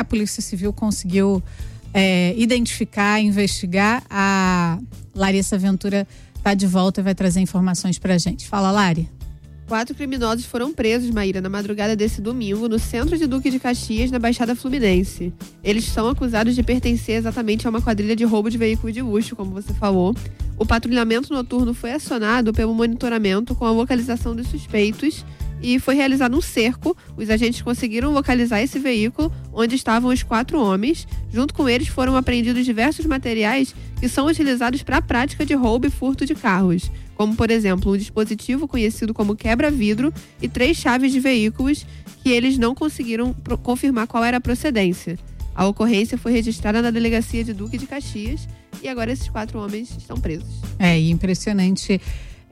Polícia Civil conseguiu identificar, investigar. A Larissa Ventura está de volta e vai trazer informações pra gente. Fala, Lari. 4 criminosos foram presos, Maíra, na madrugada desse domingo, no centro de Duque de Caxias, na Baixada Fluminense. Eles são acusados de pertencer exatamente a uma quadrilha de roubo de veículo de luxo, como você falou. O patrulhamento noturno foi acionado pelo monitoramento com a localização dos suspeitos e foi realizado um cerco. Os agentes conseguiram localizar esse veículo, onde estavam os 4 homens. Junto com eles foram apreendidos diversos materiais que são utilizados para a prática de roubo e furto de carros, como, por exemplo, um dispositivo conhecido como quebra-vidro e 3 chaves de veículos que eles não conseguiram confirmar qual era a procedência. A ocorrência foi registrada na delegacia de Duque de Caxias e agora esses 4 homens estão presos. Impressionante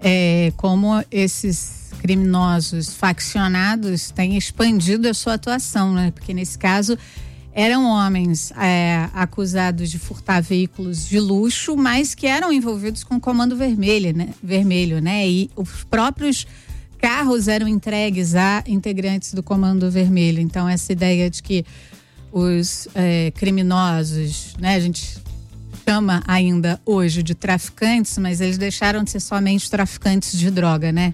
como esses criminosos faccionados têm expandido a sua atuação, né? Porque nesse caso eram homens acusados de furtar veículos de luxo, mas que eram envolvidos com o Comando Vermelho, né? E os próprios carros eram entregues a integrantes do Comando Vermelho. Então, essa ideia de que os criminosos, né? A gente chama ainda hoje de traficantes, mas eles deixaram de ser somente traficantes de droga, né?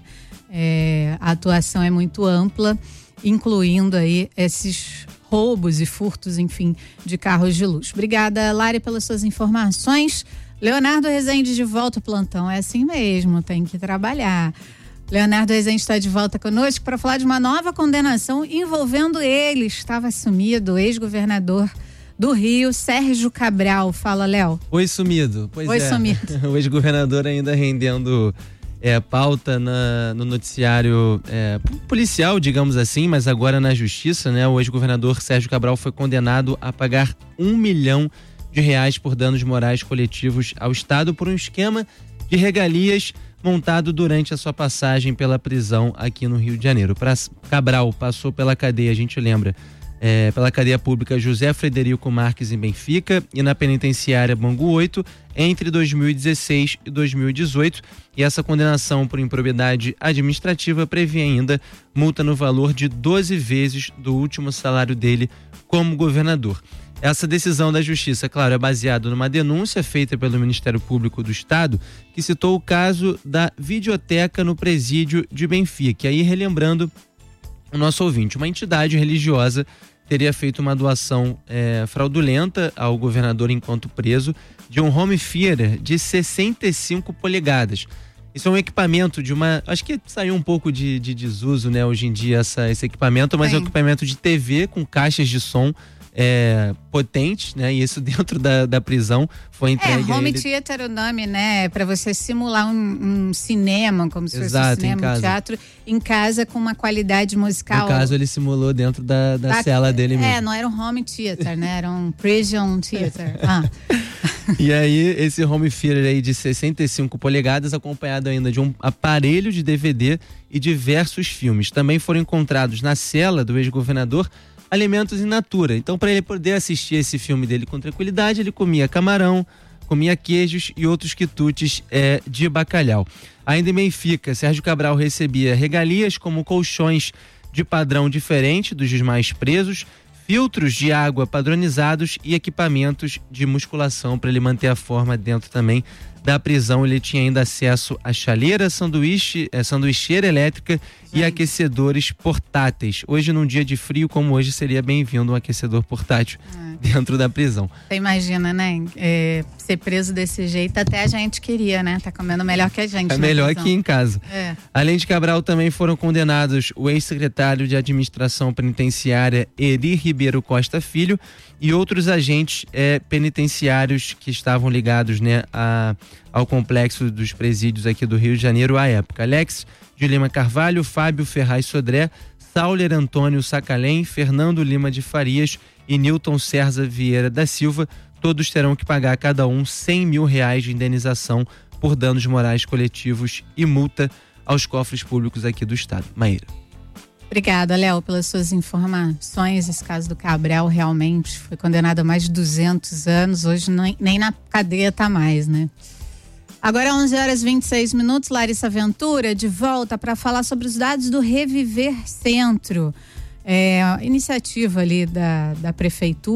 A atuação é muito ampla, incluindo aí esses roubos e furtos, enfim, de carros de luxo. Obrigada, Lari, pelas suas informações. Leonardo Rezende de volta ao plantão. É assim mesmo, tem que trabalhar. Leonardo Rezende está de volta conosco para falar de uma nova condenação envolvendo ele. Estava sumido, o ex-governador do Rio, Sérgio Cabral. Fala, Léo. Oi, sumido. Oi, sumido. O ex-governador ainda rendendo pauta no noticiário policial, digamos assim, mas agora na justiça, né? O ex-governador Sérgio Cabral foi condenado a pagar R$1 milhão por danos morais coletivos ao Estado por um esquema de regalias montado durante a sua passagem pela prisão aqui no Rio de Janeiro. Cabral passou pela cadeia, a gente lembra, pela cadeia pública José Frederico Marques em Benfica e na penitenciária Bangu 8 entre 2016 e 2018, e essa condenação por improbidade administrativa previa ainda multa no valor de 12 vezes do último salário dele como governador. Essa decisão da Justiça, claro, é baseada numa denúncia feita pelo Ministério Público do Estado, que citou o caso da videoteca no presídio de Benfica. E aí, relembrando o nosso ouvinte, uma entidade religiosa teria feito uma doação fraudulenta ao governador enquanto preso de um home theater de 65 polegadas. Isso é um equipamento de uma... Acho que saiu um pouco de desuso, né, hoje em dia esse equipamento, mas é um equipamento de TV com caixas de som potentes, né? E isso dentro da prisão foi entregue home theater o nome, né? Para você simular um cinema, como se fosse um cinema, um teatro, em casa com uma qualidade musical. No caso, ele simulou dentro da cela dele mesmo. Não era um home theater, né? Era um prison theater. E aí, esse home theater aí de 65 polegadas, acompanhado ainda de um aparelho de DVD e diversos filmes. Também foram encontrados na cela do ex-governador alimentos in natura. Então, para ele poder assistir esse filme dele com tranquilidade, ele comia camarão, comia queijos e outros quitutes de bacalhau. Ainda em Benfica, Sérgio Cabral recebia regalias como colchões de padrão diferente dos demais presos, filtros de água padronizados e equipamentos de musculação para ele manter a forma dentro também da prisão. Ele tinha ainda acesso a chaleira, sanduicheira elétrica e aquecedores portáteis. Hoje, num dia de frio como hoje, seria bem-vindo um aquecedor portátil dentro da prisão. Você imagina, né? Ser preso desse jeito, até a gente queria, né? Tá comendo melhor que a gente. É melhor aqui em casa. Além de Cabral, também foram condenados o ex-secretário de Administração Penitenciária Eri Ribeiro Costa Filho e outros agentes penitenciários que estavam ligados, né, ao complexo dos presídios aqui do Rio de Janeiro à época. Alex de Lima Carvalho, Fábio Ferraz Sodré, Sauler Antônio Sacalém, Fernando Lima de Farias e Nilton Cerza Vieira da Silva, todos terão que pagar cada um R$100 mil de indenização por danos morais coletivos e multa aos cofres públicos aqui do estado. Maíra. Obrigada, Léo, pelas suas informações. Esse caso do Cabral realmente foi condenado a mais de 200 anos. Hoje nem na cadeia tá mais, né? Agora 11h26, Larissa Ventura de volta para falar sobre os dados do Reviver Centro. Iniciativa ali da prefeitura.